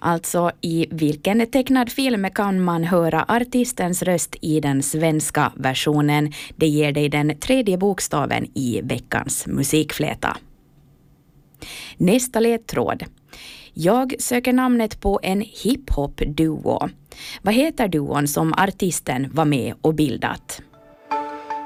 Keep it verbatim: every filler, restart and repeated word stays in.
Alltså i vilken tecknad film kan man höra artistens röst i den svenska versionen? Det ger dig den tredje bokstaven i veckans musikfläta. Nästa ledtråd. Jag söker namnet på en hiphop-duo. Vad heter duon som artisten var med och bildat?